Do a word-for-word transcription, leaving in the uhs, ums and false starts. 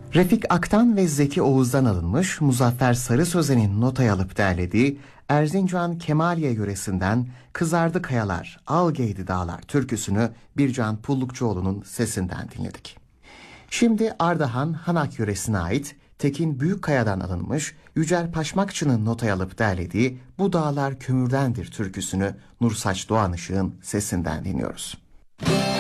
Refik Aktan ve Zeki Oğuz'dan alınmış, Muzaffer Sarı Sözen'in notaya alıp derlediği Erzincan Kemaliye yöresinden Kızardı Kayalar, Algeydi Dağlar türküsünü Bircan Pullukçuoğlu'nun sesinden dinledik. Şimdi Ardahan Hanak yöresine ait Tekin Büyükkaya'dan alınmış, Yücel Paşmakçı'nın notaya alıp derlediği Bu Dağlar Kömürdendir türküsünü Nursaç Doğanışık'ın sesinden dinliyoruz.